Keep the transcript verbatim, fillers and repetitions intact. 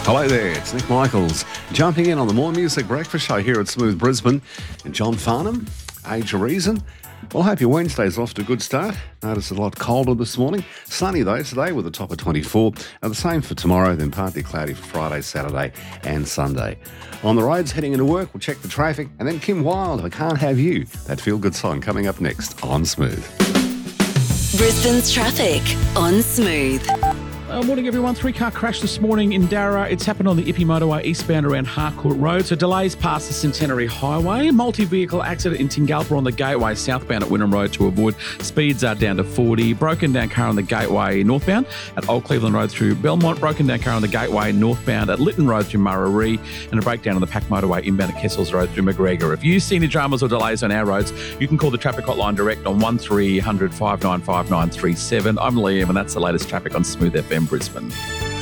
Hello there, it's Nick Michaels, jumping in on the More Music Breakfast Show here at Smooth Brisbane. And John Farnham, Age of Reason. Well, I hope your Wednesday's off to a good start. Notice a lot colder this morning. Sunny though today with a top of twenty-four. And the same for tomorrow, then partly cloudy for Friday, Saturday and Sunday. On the roads heading into work, we'll check the traffic. And then Kim Wilde, I Can't Have You. That feel-good song coming up next on Smooth. Brisbane's traffic on Smooth. Uh, morning, everyone. Three-car crash this morning in Darra. It's happened on the Ippy Motorway eastbound around Harcourt Road, so delays past the Centenary Highway. Multi-vehicle accident in Tingalpa on the Gateway southbound at Wynnum Road to avoid. Speeds are down to forty. Broken down car on the Gateway northbound at Old Cleveland Road through Belmont. Broken down car on the Gateway northbound at Lytton Road through Murarrie. And a breakdown on the Pack Motorway inbound at Kessels Road through McGregor. If you see any dramas or delays on our roads, you can call the traffic hotline direct on one three hundred, five nine five, nine three seven. I'm Liam, and that's the latest traffic on Smooth F M Brisbane.